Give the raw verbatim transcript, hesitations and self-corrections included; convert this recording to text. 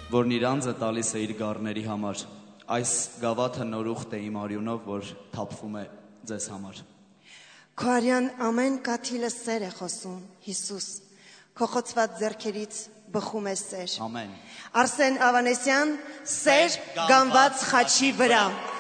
որն իր անձը տալիս է իր գառների համար։ Այս գավաթը նոր ուխտ է իմ արյունով, որ թափվում է ձեզ համար։ Քո արյան ամեն կաթիլը սեր է խոսում, Հիսուս, քո խոցված ձեռքերից բխում է սեր։ Ամեն։ Արսեն Ավանեսյան, սեր գանված խաչի վրա։